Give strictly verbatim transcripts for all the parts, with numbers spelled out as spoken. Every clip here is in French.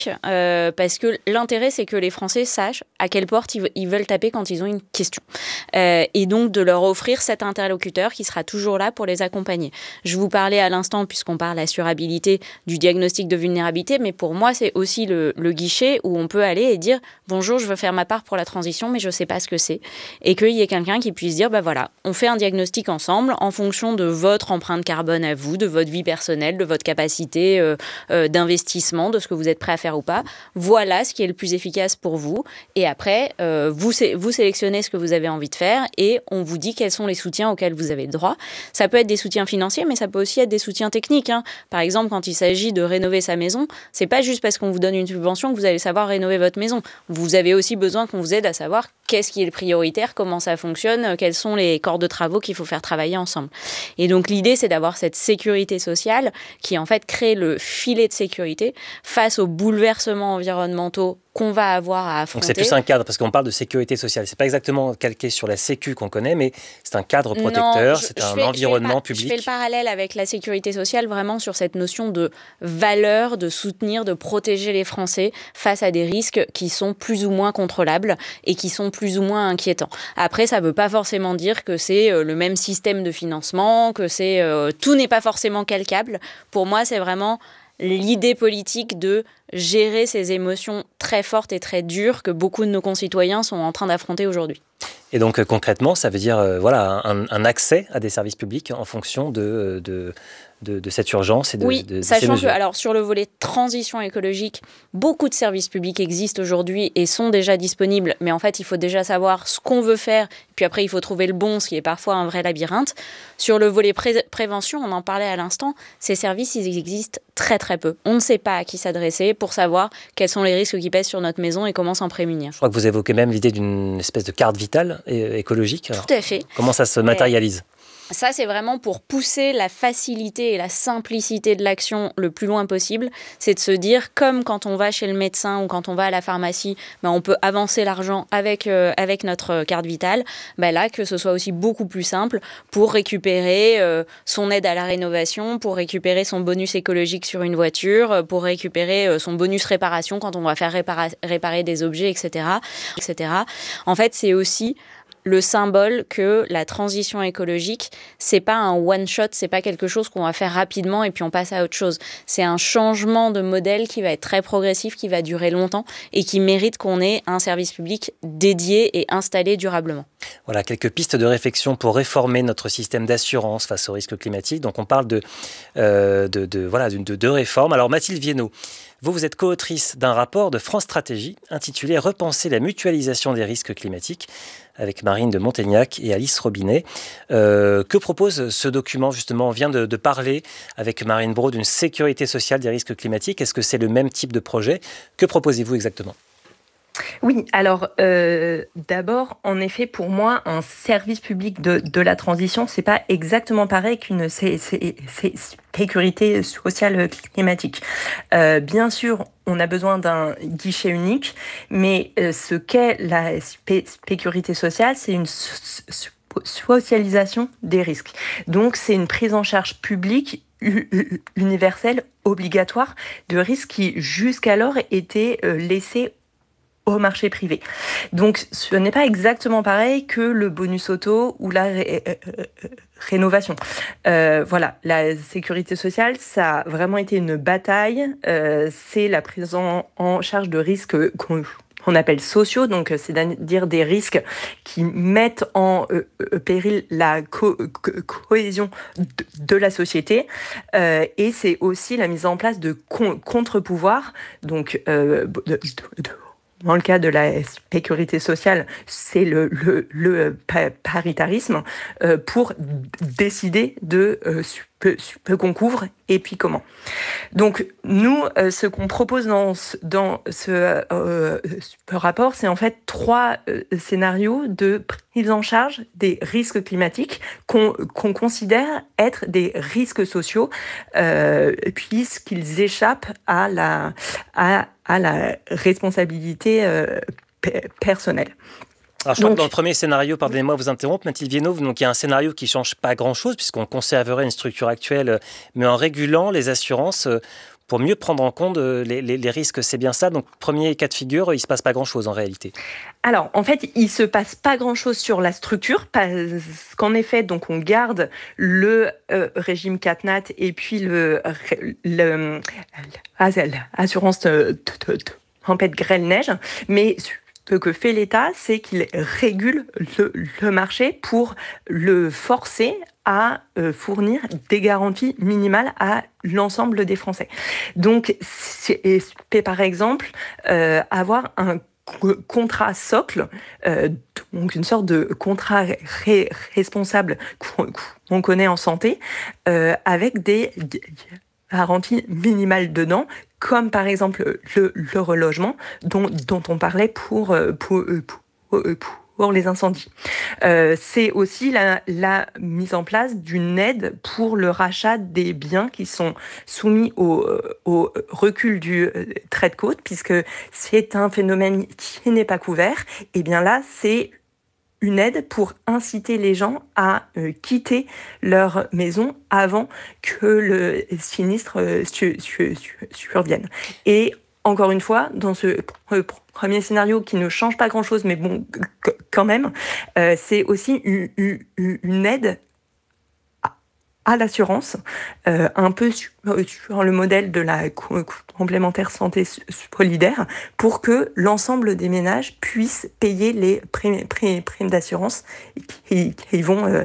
Euh, parce que l'intérêt, c'est que les Français sachent à quelle porte ils, ils veulent taper quand ils ont une question. Euh, et donc, de leur offrir cet interlocuteur qui sera toujours là pour les accompagner. Je vous parlais à l'instant, puisqu'on parle assurabilité, du diagnostic de vulnérabilité, mais pour moi, c'est aussi le, le guichet où on peut aller et dire « Bonjour, je veux faire ma part pour la transition, mais je ne sais pas ce que c'est. » Et qu'il y ait quelqu'un qui puisse dire bah, « Voilà, on fait un diagnostic ensemble en fonction de votre empreinte carbone à vous, de votre vie personnelle, de votre capacité euh, euh, d'investissement, de ce que vous êtes prêt à faire ou pas. Voilà ce qui est le plus efficace pour vous. Et après, euh, vous, sé- vous sélectionnez ce que vous avez envie de faire et on vous dit quels sont les soutiens auxquels vous avez le droit. Ça peut être des soutiens financiers, mais ça peut aussi être des soutiens techniques. Hein. Par exemple, quand il s'agit de rénover sa maison, c'est pas juste parce qu'on vous donne une subvention que vous allez savoir rénover votre maison. Vous avez aussi besoin qu'on vous aide à savoir qu'est-ce qui est le prioritaire, comment ça fonctionne, quels sont les corps de travaux qu'il faut faire travailler ensemble. Et donc, l'idée, c'est d'avoir cette sécurité sociale qui, en fait, crée le filet de sécurité face aux bouleversements environnementaux qu'on va avoir à affronter. Donc c'est plus un cadre, parce qu'on parle de sécurité sociale. C'est pas exactement calqué sur la sécu qu'on connaît, mais c'est un cadre protecteur, non, je, c'est je un fais, environnement je public. Je fais le parallèle avec la sécurité sociale vraiment sur cette notion de valeur, de soutenir, de protéger les Français face à des risques qui sont plus ou moins contrôlables et qui sont plus ou moins inquiétants. Après, ça veut pas forcément dire que c'est le même système de financement, que c'est euh, tout n'est pas forcément calcable. Pour moi, c'est vraiment l'idée politique de gérer ces émotions très fortes et très dures que beaucoup de nos concitoyens sont en train d'affronter aujourd'hui. Et donc euh, concrètement, ça veut dire euh, voilà, un, un accès à des services publics en fonction de, de, de, de cette urgence et de, oui, de, de sachant ces mesures. que alors, sur le volet transition écologique, beaucoup de services publics existent aujourd'hui et sont déjà disponibles, mais en fait, il faut déjà savoir ce qu'on veut faire, puis après, il faut trouver le bon, ce qui est parfois un vrai labyrinthe. Sur le volet pré- prévention, on en parlait à l'instant, ces services, ils existent très très peu. On ne sait pas à qui s'adresser pour savoir quels sont les risques qui pèsent sur notre maison et comment s'en prémunir. Je crois que vous évoquez même l'idée d'une espèce de carte vitale é- écologique. Alors, tout à fait. Comment ça se matérialise ? Ça, c'est vraiment pour pousser la facilité et la simplicité de l'action le plus loin possible. C'est de se dire, comme quand on va chez le médecin ou quand on va à la pharmacie, ben on peut avancer l'argent avec, euh, avec notre carte vitale. Ben là, que ce soit aussi beaucoup plus simple pour récupérer euh, son aide à la rénovation, pour récupérer son bonus écologique sur une voiture, pour récupérer euh, son bonus réparation quand on va faire répara- réparer des objets, et cetera, et cetera. En fait, c'est aussi le symbole que la transition écologique, c'est pas un one-shot, c'est pas quelque chose qu'on va faire rapidement et puis on passe à autre chose. C'est un changement de modèle qui va être très progressif, qui va durer longtemps et qui mérite qu'on ait un service public dédié et installé durablement. Voilà, quelques pistes de réflexion pour réformer notre système d'assurance face aux risques climatiques. Donc on parle de, euh, de, de, voilà, de, de, de réformes. Alors Mathilde Viennot, vous, vous êtes co-autrice d'un rapport de France Stratégie intitulé « Repenser la mutualisation des risques climatiques » avec Marine de Montaignac et Alice Robinet. Euh, que propose ce document, justement ? On vient de, de parler avec Marine Braud d'une sécurité sociale des risques climatiques. Est-ce que c'est le même type de projet ? Que proposez-vous exactement ? Oui, alors euh, d'abord, en effet, pour moi, un service public de, de la transition, c'est pas exactement pareil qu'une c'est, c'est, c'est sécurité sociale climatique. Euh, bien sûr, on a besoin d'un guichet unique, mais euh, ce qu'est la spé- sécurité sociale, c'est une so- so- socialisation des risques. Donc, c'est une prise en charge publique universelle, obligatoire, de risques qui jusqu'alors étaient euh, laissés au marché privé. Donc, ce n'est pas exactement pareil que le bonus auto ou la ré- euh, rénovation. Euh, voilà, la sécurité sociale, ça a vraiment été une bataille. Euh, c'est la prise en, en charge de risques qu'on on appelle sociaux, donc c'est-à-dire des risques qui mettent en euh, péril la co- co- cohésion de, de la société, euh, et c'est aussi la mise en place de con- contre-pouvoirs, donc euh, de, de, de, dans le cas de la sécurité sociale, c'est le, le, le paritarisme, euh, pour décider de euh, ce qu'on couvre et puis comment. Donc, nous, euh, ce qu'on propose dans ce, dans ce, euh, ce rapport, c'est en fait trois euh, scénarios de prise en charge des risques climatiques qu'on, qu'on considère être des risques sociaux, euh, puisqu'ils échappent à la, à, à la responsabilité euh, p- personnelle. Alors, je crois donc, que dans le premier scénario, pardonnez-moi de vous interrompre, Mathilde Viennot, donc il y a un scénario qui ne change pas grand-chose, puisqu'on conserverait une structure actuelle, mais en régulant les assurances pour mieux prendre en compte les, les, les risques. C'est bien ça. Donc, premier cas de figure, il ne se passe pas grand-chose en réalité. Alors, en fait, il ne se passe pas grand-chose sur la structure, parce qu'en effet, donc, on garde le euh, régime CatNat et puis le, le, l'assurance tempête grêle-neige, mais ce que fait l'État, c'est qu'il régule le, le marché pour le forcer à euh, fournir des garanties minimales à l'ensemble des Français. Donc, c'est, c'est par exemple euh, avoir un contrat socle, euh, donc une sorte de contrat ré- responsable qu'on, qu'on connaît en santé, euh, avec des garanties minimales dedans, comme par exemple le, le relogement dont, dont on parlait pour, pour, pour, pour les incendies. Euh, c'est aussi la, la mise en place d'une aide pour le rachat des biens qui sont soumis au, au recul du trait de côte, puisque c'est un phénomène qui n'est pas couvert. Et bien là, c'est une aide pour inciter les gens à euh, quitter leur maison avant que le sinistre euh, su, su, su, survienne. Et encore une fois, dans ce pr- premier scénario qui ne change pas grand-chose, mais bon, c- quand même, euh, c'est aussi une, une, une aide à l'assurance, euh, un peu sur, sur le modèle de la complémentaire santé solidaire, pour que l'ensemble des ménages puissent payer les primes, primes, primes d'assurance qui, qui vont euh,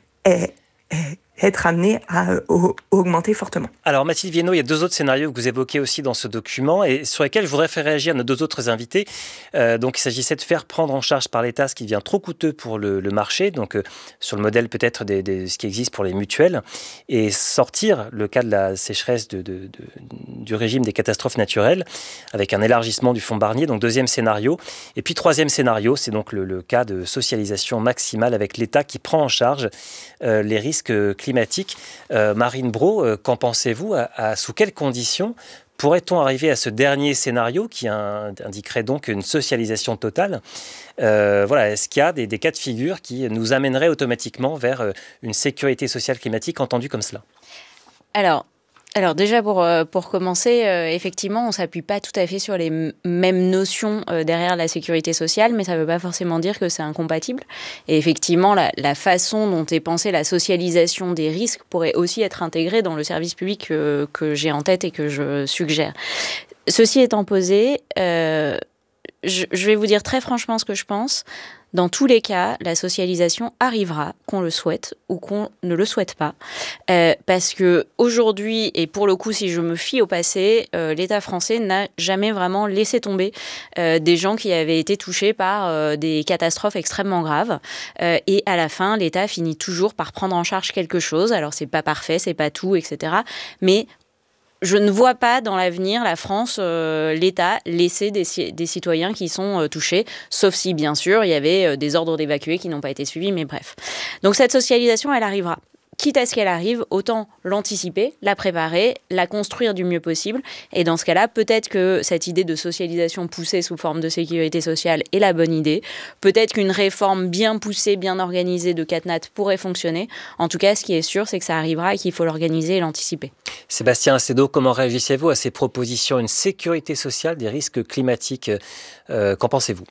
être amenés à euh, augmenter fortement. Alors Mathilde Viennot, il y a deux autres scénarios que vous évoquez aussi dans ce document et sur lesquels je voudrais faire réagir nos deux autres invités. Euh, donc il s'agissait de faire prendre en charge par l'État ce qui devient trop coûteux pour le, le marché, donc euh, sur le modèle peut-être de ce qui existe pour les mutuelles, et sortir le cas de la sécheresse de, de, de, du régime des catastrophes naturelles avec un élargissement du fonds Barnier, donc deuxième scénario. Et puis troisième scénario, c'est donc le, le cas de socialisation maximale avec l'État qui prend en charge euh, les risques climatiques. Euh, Marine Braud, euh, qu'en pensez-vous à, à, sous quelles conditions pourrait-on arriver à ce dernier scénario qui indiquerait donc une socialisation totale? euh, Voilà, est-ce qu'il y a des, des cas de figure qui nous amèneraient automatiquement vers une sécurité sociale climatique entendue comme cela? Alors, Alors déjà, pour, pour commencer, euh, effectivement, on ne s'appuie pas tout à fait sur les m- mêmes notions euh, derrière la sécurité sociale, mais ça ne veut pas forcément dire que c'est incompatible. Et effectivement, la, la façon dont est pensée la socialisation des risques pourrait aussi être intégrée dans le service public que, que j'ai en tête et que je suggère. Ceci étant posé, euh, je, je vais vous dire très franchement ce que je pense. Dans tous les cas, la socialisation arrivera, qu'on le souhaite ou qu'on ne le souhaite pas. Euh, parce que aujourd'hui, et pour le coup, si je me fie au passé, euh, l'État français n'a jamais vraiment laissé tomber euh, des gens qui avaient été touchés par euh, des catastrophes extrêmement graves. Euh, et à la fin, l'État finit toujours par prendre en charge quelque chose. Alors, c'est pas parfait, c'est pas tout, et cetera. Mais je ne vois pas dans l'avenir la France, euh, l'État, laisser des, des citoyens qui sont euh, touchés, sauf si, bien sûr, il y avait euh, des ordres d'évacuer qui n'ont pas été suivis, mais bref. Donc cette socialisation, elle arrivera. Quitte à ce qu'elle arrive, autant l'anticiper, la préparer, la construire du mieux possible. Et dans ce cas-là, peut-être que cette idée de socialisation poussée sous forme de sécurité sociale est la bonne idée. Peut-être qu'une réforme bien poussée, bien organisée de CatNat pourrait fonctionner. En tout cas, ce qui est sûr, c'est que ça arrivera et qu'il faut l'organiser et l'anticiper. Sébastien Assedo, comment réagissez-vous à ces propositions? Une sécurité sociale des risques climatiques, euh, qu'en pensez-vous?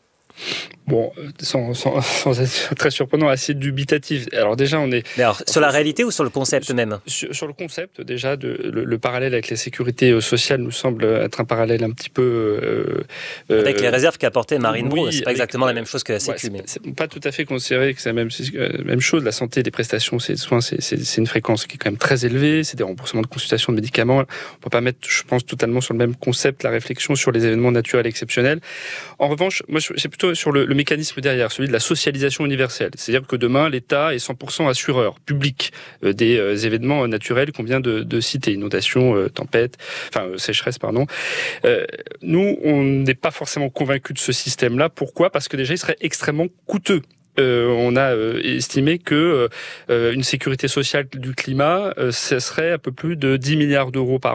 Bon, sans, sans, sans être très surprenant, assez dubitatif. Alors déjà, on est... Mais alors, sur la réalité ou sur le concept sur, même? sur, sur le concept, déjà, de, le, le parallèle avec la sécurité sociale nous semble être un parallèle un petit peu... Euh, avec euh, les réserves qu'a apportées Marine Braud, oui, c'est pas avec, exactement euh, la même chose que la Sécu. Ouais, c'est, c'est pas tout à fait considéré que c'est la même, la même chose. La santé, les prestations, c'est, soins, c'est, c'est, c'est une fréquence qui est quand même très élevée. C'est des remboursements de consultation de médicaments. On peut pas mettre, je pense, totalement sur le même concept la réflexion sur les événements naturels exceptionnels. En revanche, moi, c'est plutôt sur le, le mécanisme derrière, celui de la socialisation universelle. C'est-à-dire que demain, l'État est cent pour cent assureur public euh, des euh, événements naturels qu'on vient de, de citer, inondations, euh, tempêtes, enfin euh, sécheresse, pardon. Euh, nous, on n'est pas forcément convaincus de ce système-là. Pourquoi ? Parce que déjà, il serait extrêmement coûteux. Euh, on a euh, estimé que euh, une sécurité sociale du climat, euh, ce serait un peu plus de dix milliards d'euros par an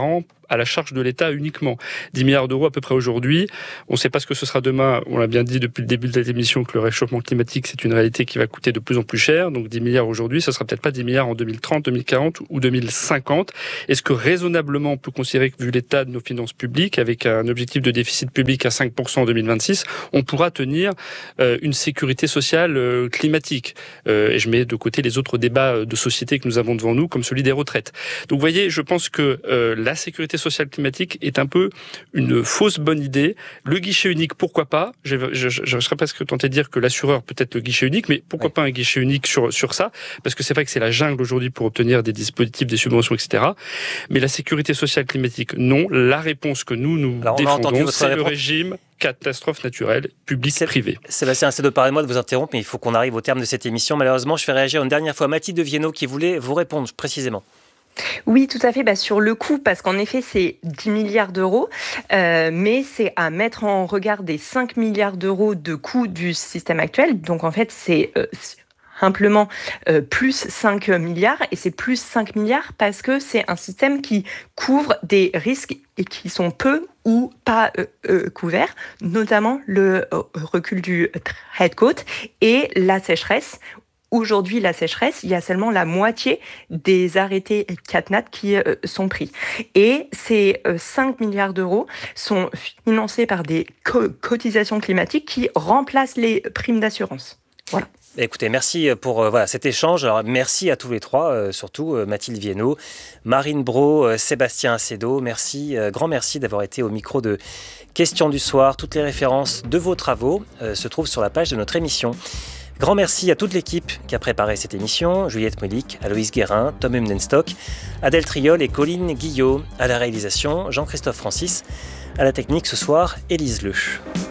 à la charge de l'État uniquement. dix milliards d'euros à peu près aujourd'hui. On ne sait pas ce que ce sera demain. On l'a bien dit depuis le début de cette émission que le réchauffement climatique, c'est une réalité qui va coûter de plus en plus cher. Donc dix milliards aujourd'hui, ça ne sera peut-être pas dix milliards en deux mille trente, deux mille quarante ou deux mille cinquante. Est-ce que raisonnablement on peut considérer que vu l'état de nos finances publiques, avec un objectif de déficit public à cinq pour cent en deux mille vingt-six, on pourra tenir euh, une sécurité sociale euh, climatique euh, et je mets de côté les autres débats de société que nous avons devant nous, comme celui des retraites. Donc vous voyez, je pense que euh, la sécurité sociale climatique est un peu une fausse bonne idée. Le guichet unique, pourquoi pas ? Je, je, je, je serais presque tenté de dire que l'assureur peut être le guichet unique, mais pourquoi oui. pas un guichet unique sur, sur ça ? Parce que c'est vrai que c'est la jungle aujourd'hui pour obtenir des dispositifs, des subventions, et cetera. Mais la sécurité sociale climatique, non. La réponse que nous, nous Alors, défendons, c'est réponse. Le régime catastrophe naturelle, publique-privée. Sébastien, c'est de pardonnez-moi de vous interrompre, mais il faut qu'on arrive au terme de cette émission. Malheureusement, je fais réagir une dernière fois Mathilde Viennot qui voulait vous répondre précisément. Oui, tout à fait. Bah, sur le coût, parce qu'en effet, c'est dix milliards d'euros, euh, mais c'est à mettre en regard des cinq milliards d'euros de coût du système actuel. Donc, en fait, c'est... Euh, simplement euh, plus cinq milliards, et c'est plus cinq milliards parce que c'est un système qui couvre des risques et qui sont peu ou pas euh, euh, couverts, notamment le euh, recul du trait de côte et la sécheresse. Aujourd'hui, la sécheresse, il y a seulement la moitié des arrêtés CatNat qui euh, sont pris. Et ces euh, cinq milliards d'euros sont financés par des co- cotisations climatiques qui remplacent les primes d'assurance. Voilà. Écoutez, merci pour euh, voilà, cet échange. Alors, merci à tous les trois, euh, surtout euh, Mathilde Viennot, Marine Braud, euh, Sébastien Acedo. Merci, euh, grand merci d'avoir été au micro de Questions du soir. Toutes les références de vos travaux euh, se trouvent sur la page de notre émission. Grand merci à toute l'équipe qui a préparé cette émission. Juliette Melik, Aloïse Guérin, Tom Emdenstock, Adèle Triol et Colline Guillot. À la réalisation, Jean-Christophe Francis. À la technique ce soir, Élise Leu.